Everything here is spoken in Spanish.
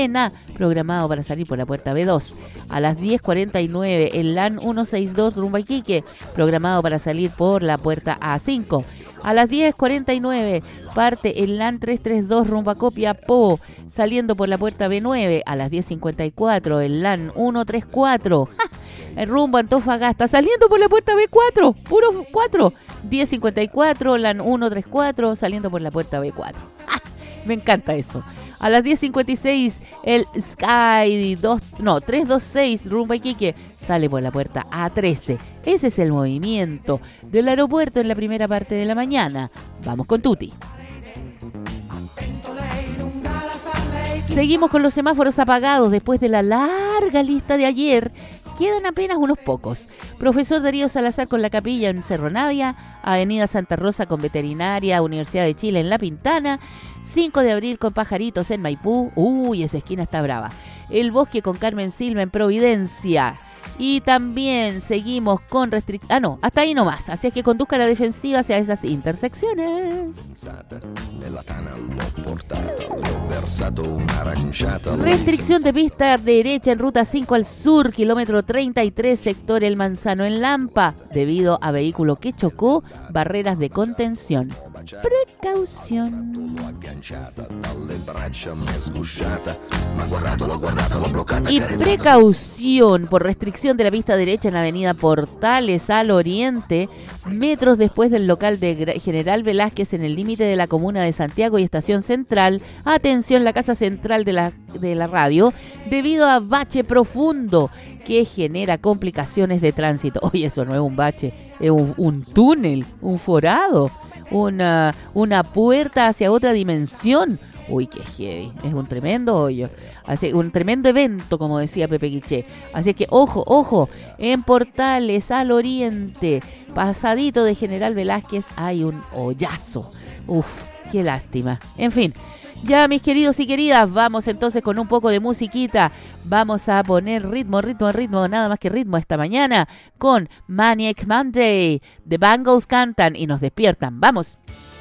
Requena, programado para salir por la puerta B2. A las 10:49, el LAN 162 rumbo a Iquique, programado para salir por la puerta A5. A las 10:49 parte el LAN 332 rumbo a Copiapó, saliendo por la puerta B9. A las 10:54 el LAN 134 el rumbo a Antofagasta, saliendo por la puerta B4, puro 4. 10:54 LAN 134 saliendo por la puerta B4. Me encanta eso. A las 10:56 el Sky 326 rumbo a Iquique sale por la puerta A13. Ese es el movimiento del aeropuerto en la primera parte de la mañana. Vamos con Tuti. Seguimos con los semáforos apagados después de la larga lista de ayer. Quedan apenas unos pocos. Profesor Darío Salazar con La Capilla en Cerro Navia, Avenida Santa Rosa con Veterinaria, Universidad de Chile en La Pintana, 5 de abril con Pajaritos en Maipú. Uy, esa esquina está brava. El Bosque con Carmen Silva en Providencia. Y también seguimos con restricciones. Hasta ahí nomás. Así es que conduzca la defensiva hacia esas intersecciones. Restricción de pista derecha en ruta 5 al sur, kilómetro 33, sector El Manzano en Lampa, debido a vehículo que chocó, barreras de contención. Precaución. Y precaución por restricción de la pista derecha en la avenida Portales al oriente, metros después del local de General Velázquez en el límite de la comuna de Santiago y Estación Central. Atención, la casa central de la radio, debido a bache profundo que genera complicaciones de tránsito. Oye, eso no es un bache, es un túnel, un forado, una puerta hacia otra dimensión. Uy, qué heavy, es un tremendo hoyo, así, un tremendo evento, como decía Pepe Quiché. Así que ojo, en Portales al oriente, pasadito de General Velázquez, hay un hoyazo. Uf, qué lástima. En fin, ya mis queridos y queridas, vamos entonces con un poco de musiquita. Vamos a poner ritmo, nada más que ritmo esta mañana con Maniac Monday. The Bangles cantan y nos despiertan. ¡Vamos!